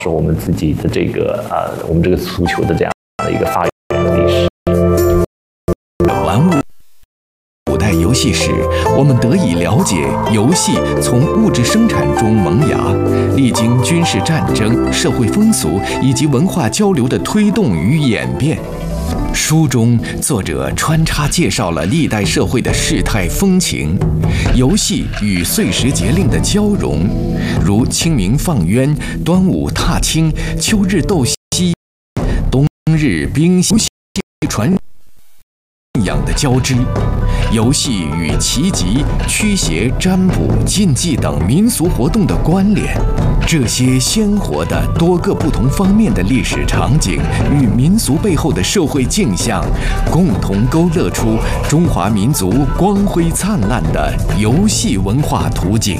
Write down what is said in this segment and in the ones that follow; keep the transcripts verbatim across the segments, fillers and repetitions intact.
是我们自己的这个呃，我们这个足球的这样的一个发源的历史。 玩物古代游戏史，我们得以了解游戏从物质生产中萌芽，历经军事战争、社会风俗以及文化交流的推动与演变。书中作者穿插介绍了历代社会的世态风情，游戏与岁时节令的交融，如清明放鸳、端午踏青、秋日斗西、冬日冰戏传养的交织，游戏与棋集、驱邪、占卜、禁忌等民俗活动的关联，这些鲜活的多个不同方面的历史场景与民俗背后的社会镜像，共同勾勒出中华民族光辉灿烂的游戏文化图景。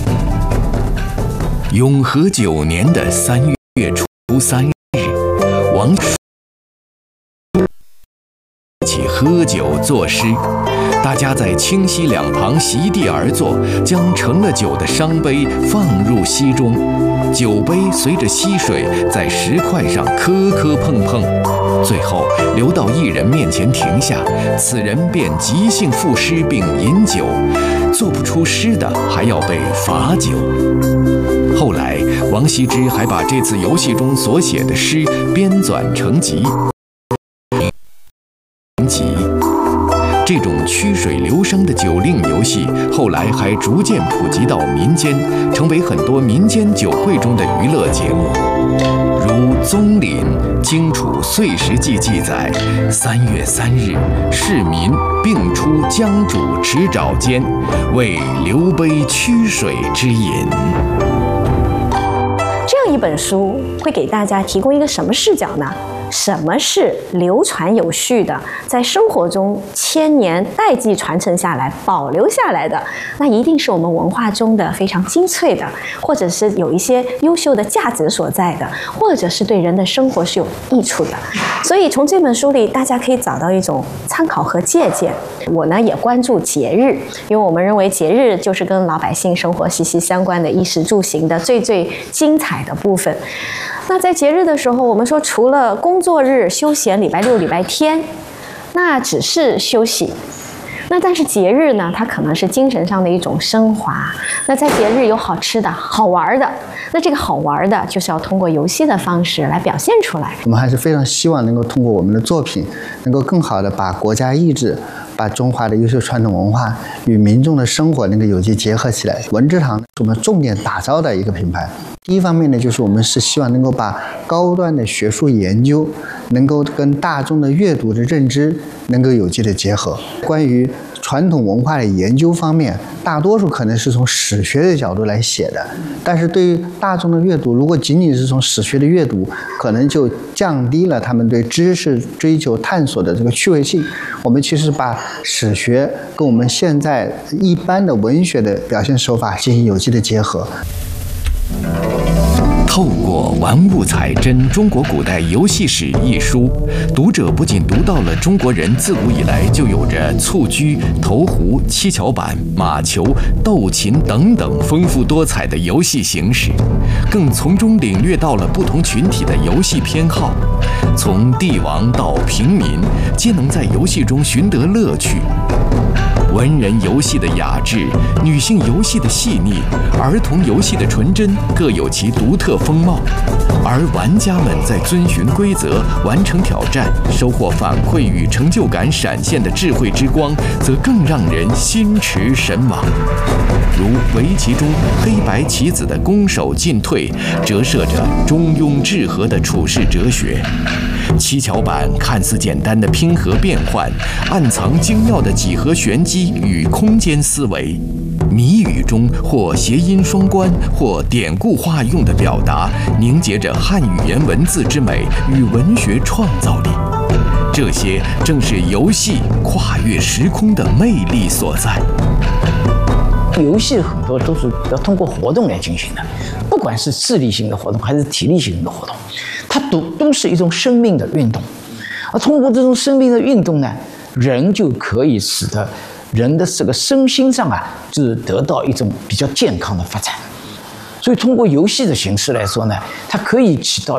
永和九年的三月初三日，王一起喝酒作诗，大家在清溪两旁席地而坐，将盛了酒的商杯放入溪中，酒杯随着溪水在石块上磕磕碰碰，最后流到一人面前停下，此人便即兴赋诗并饮酒，做不出诗的还要被罚酒。后来王羲之还把这次游戏中所写的诗编纂成集。这种曲水流觞的酒令游戏，后来还逐渐普及到民间，成为很多民间酒会中的娱乐节目。如《宗廪·荆楚岁时记》记载：三月三日，市民并出江渚池沼间，为留杯曲水之饮。 这样一本书会给大家提供一个什么视角呢？什么是流传有序的，在生活中千年代际传承下来、保留下来的？那一定是我们文化中的非常精粹的，或者是有一些优秀的价值所在的，或者是对人的生活是有益处的。所以从这本书里，大家可以找到一种参考和借鉴。我呢也关注节日，因为我们认为节日就是跟老百姓生活息息相关的衣食住行的最最精彩的部分。那在节日的时候，我们说除了工作日、休闲，礼拜六、礼拜天，那只是休息。那但是节日呢，它可能是精神上的一种升华。那在节日有好吃的、好玩的，那这个好玩的就是要通过游戏的方式来表现出来。 我们还是非常希望能够通过我们的作品，能够更好的把国家意志、把中华的优秀传统文化与民众的生活能够有机结合起来。文之堂是我们重点打造的一个品牌。第一方面呢，就是我们是希望能够把高端的学术研究能够跟大众的阅读的认知能够有机的结合。关于传统文化的研究方面，大多数可能是从史学的角度来写的，但是对于大众的阅读，如果仅仅是从史学的阅读，可能就降低了他们对知识追求探索的这个趣味性。我们其实把史学跟我们现在一般的文学的表现手法进行有机的结合。 透过《玩物采真：中国古代游戏史》一书，读者不仅读到了中国人自古以来就有着蹴鞠、投壶、七巧板、马球、斗琴等等丰富多彩的游戏形式，更从中领略到了不同群体的游戏偏好，从帝王到平民，皆能在游戏中寻得乐趣。文人游戏的雅致，女性游戏的细腻，儿童游戏的纯真，各有其独特风貌。而玩家们在遵循规则、完成挑战、收获反馈与成就感闪现的智慧之光，则更让人心驰神往。如围棋中黑白棋子的攻守进退，折射着中庸治和的处世哲学。七巧板看似简单的拼合变换，暗藏精妙的几何玄机与空间思维。谜语中或谐音双关，或典故化用的表达，凝结着汉语言文字之美与文学创造力。这些正是游戏跨越时空的魅力所在。 游戏很多都是要通过活动来进行的，不管是智力型的活动还是体力型的活动，它都都是一种生命的运动。而通过这种生命的运动呢，人就可以使得人的这个身心上啊，就是得到一种比较健康的发展。所以通过游戏的形式来说呢，它可以起到